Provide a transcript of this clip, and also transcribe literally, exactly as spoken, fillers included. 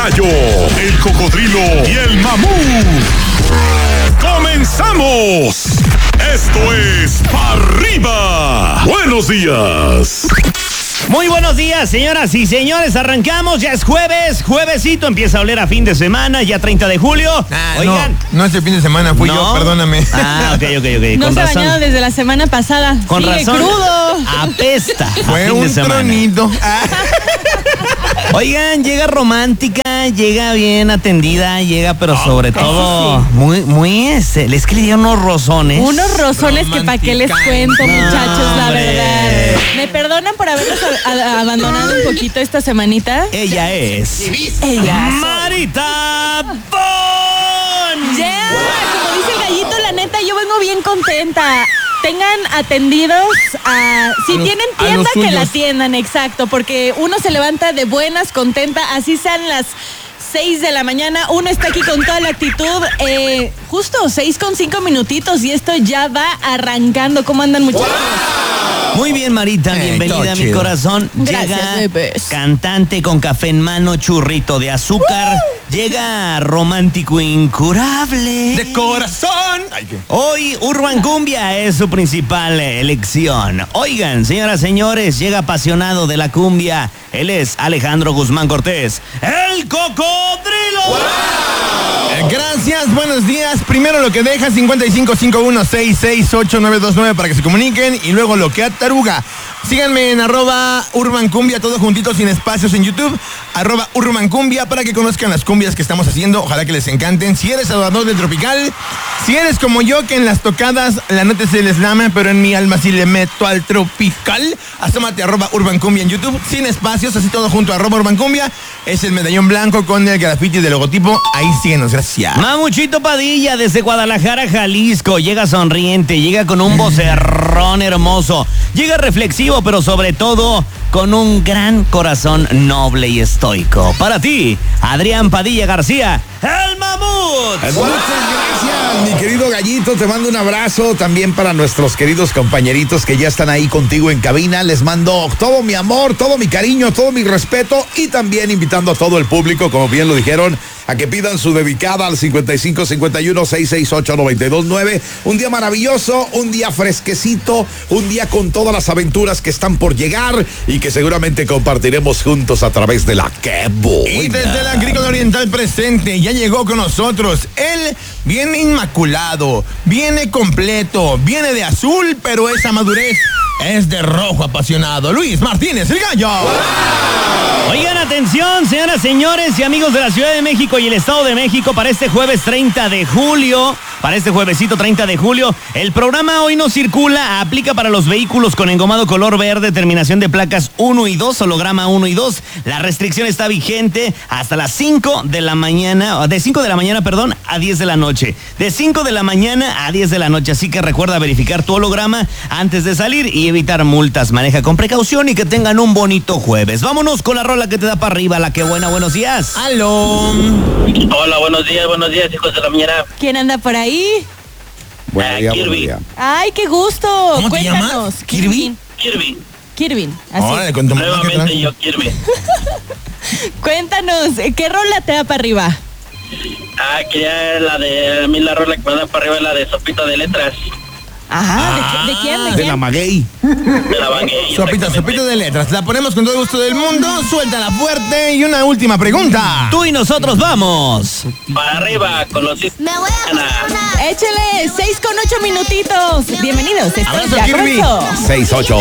gallo, el cocodrilo y el mamut. ¡Comenzamos! Esto es Pa' Arriba. Buenos días. Muy buenos días, señoras y señores. Arrancamos, ya es jueves, juevesito, empieza a oler a fin de semana, ya treinta de julio. Ah, Oigan. No, no es el fin de semana, fui ¿No? yo, perdóname. Ah, ok, ok, ok. No Con se ha razón. bañado desde la semana pasada. Con Sigue razón. crudo. Apesta. a Fue fin de un semana. tronito. Ah. Oigan, llega romántica, llega bien atendida, llega pero sobre todo muy, muy este, es que le dieron unos rozones. Unos rozones que para qué les cuento, No, muchachos, la hombre. verdad. ¿Me perdonan por haberlos a- a- abandonado un poquito esta semanita? Ella es Ella. Marita Bon. Yeah, como dice el gallito, la neta, yo vengo bien contenta. Tengan atendidos a... Si A los- tienen a los tienda, que la suyos. atiendan, exacto. Porque uno se levanta de buenas, contenta, así sean las seis de la mañana. Uno está aquí con toda la actitud. Eh, justo seis con cinco minutitos y esto ya va arrancando. ¿Cómo andan, muchachos? Muy bien, Marita, Eh, bienvenida todo a mi chido. corazón. Gracias, Llega bebés. cantante con café en mano, churrito de azúcar. Llega romántico incurable. De corazón. Ay, qué. Hoy Urban Cumbia es su principal elección. Oigan, señoras, señores, llega apasionado de la cumbia. Él es Alejandro Guzmán Cortés, el cocodrilo. Eh, Gracias, buenos días. Primero lo que deja, cincuenta y cinco cincuenta y uno sesenta y seis ocho nueve dos nueve para que se comuniquen. Y luego lo que ataruga. Síganme en arroba Urban Cumbia, todo juntito sin espacios en YouTube. Arroba Urban Cumbia para que conozcan las cumbias que estamos haciendo. Ojalá que les encanten. Si eres adorador del tropical, si eres como yo que en las tocadas la nota se les lama, pero en mi alma sí le meto al tropical, asómate arroba Urban Cumbia en YouTube, sin espacios, así todo junto, arroba Urban Cumbia. Es el medallón blanco con el grafiti del logotipo. Ahí síguenos, gracias. Mamuchito Padilla desde Guadalajara, Jalisco. Llega sonriente, llega con un vocerrón hermoso. Llega reflexivo, pero sobre todo con un gran corazón noble y estoico. Para ti, Adrián Padilla García, el mamut. Muchas gracias, mi querido Gallito. Te mando un abrazo también para nuestros queridos compañeritos que ya están ahí contigo en cabina. Les mando todo mi amor, todo mi cariño, todo mi respeto y también invitando a todo el público, como bien lo dijeron, a que pidan su dedicada al cincuenta y cinco cincuenta y uno sesenta y seis ocho noventa y dos nueve. Un día maravilloso, un día fresquecito, un día con todas las aventuras que están por llegar y que seguramente compartiremos juntos a través de la Que Buena. Y desde la Agrícola Oriental presente, ya llegó con nosotros. Él viene inmaculado, viene completo, viene de azul, pero esa madurez es de rojo apasionado. Luis Martínez, el gallo. Oigan, atención, señoras, señores y amigos de la Ciudad de México y el Estado de México para este jueves treinta de julio. Para este juevesito treinta de julio, el programa Hoy No Circula aplica para los vehículos con engomado color verde, terminación de placas uno y dos, holograma uno y dos. La restricción está vigente hasta las cinco de la mañana, de cinco de la mañana, perdón, a diez de la noche. De cinco de la mañana a diez de la noche, así que recuerda verificar tu holograma antes de salir y evitar multas. Maneja con precaución y que tengan un bonito jueves. Vámonos con la rola que te da para arriba, la que buena, buenos días. Aló. Hola, buenos días, buenos días, hijos de la mañana. ¿Quién anda por ahí? Buen Ah, día, Kirby. buen día. Ay, qué gusto. ¿Cómo te Cuéntanos. llamas? ¿Kirby? Kirby, Kirby, así. Órale, con tu mamá, ¿qué nuevamente tal? yo, Kirby. Cuéntanos, ¿qué rola te da para arriba? Ah, quería la de, a mí la rola que me da para arriba es la de Sopita de Letras, Ajá, ¿de, qui- de quién? ¿De De quién? la Maguey. de la Baguette. Sopita, sopita de letras. La ponemos con todo el gusto del mundo. Suéltala fuerte. Y una última pregunta. Tú y nosotros vamos. Para arriba, con los hijos. Me voy a poner una... Échale, seis con ocho minutitos. Bienvenidos, esto Abrazo, ya Kirby. comenzó. seis ocho